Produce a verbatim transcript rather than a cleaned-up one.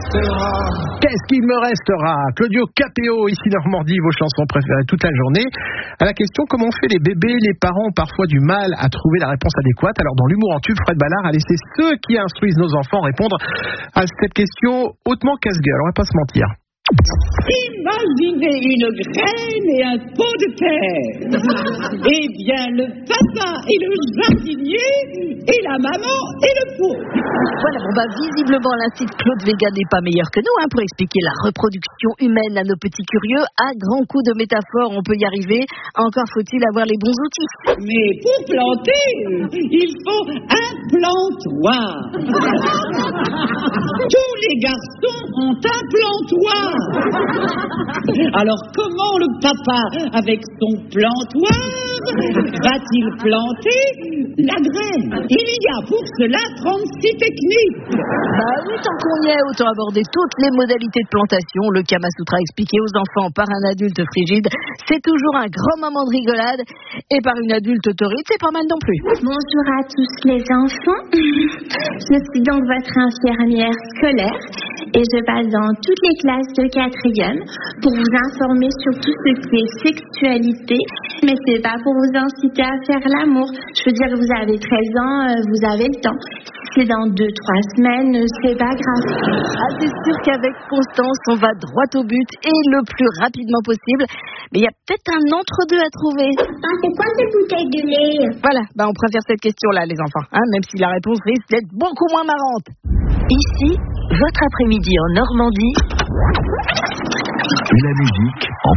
restera? Qu'est-ce qu'il me restera? Claudio Capéo, ici Normandie, vos chansons préférées toute la journée. À la question comment on fait les bébés, les parents ont parfois du mal à trouver la réponse adéquate. Alors dans l'humour en tube, Fred Ballard a laissé ceux qui instruisent nos enfants répondre à cette question hautement casse-gueule, on va pas se mentir. Imaginez une graine et un pot de terre. Eh bien, le papa et le jardinier, et la maman et le pot. Voilà, bon bah visiblement l'institut Claude Vega n'est pas meilleur que nous hein, pour expliquer la reproduction humaine à nos petits curieux. À grands coups de métaphores, on peut y arriver. Encore faut-il avoir les bons outils. Mais pour planter, il faut un plantoir. Tous les garçons ont un plantoir. Alors comment le papa, avec son plantoir, va-t-il planter la graine? Il y a pour cela trente-six techniques. Bah oui, tant qu'on y est, autant aborder toutes les modalités de plantation. Le Kama Sutra expliqué aux enfants par un adulte frigide, c'est toujours un grand moment de rigolade. Et par une adulte autorite, c'est pas mal non plus. Bonjour à tous les enfants. Je suis donc votre infirmière scolaire et je passe dans toutes les classes de quatrième pour vous informer sur tout ce qui est sexualité. Mais c'est pas pour vous inciter à faire l'amour. Je veux dire, vous avez treize ans, vous avez le temps. Si c'est dans deux trois semaines, c'est pas grave. Ah, c'est sûr qu'avec Constance, on va droit au but et le plus rapidement possible. Mais il y a peut-être un entre-deux à trouver. Ah, c'est quoi cette bouteille de lait? Voilà, bah on préfère cette question-là, les enfants, hein, même si la réponse risque d'être beaucoup moins marrante. Ici, votre après-midi en Normandie. Et la musique en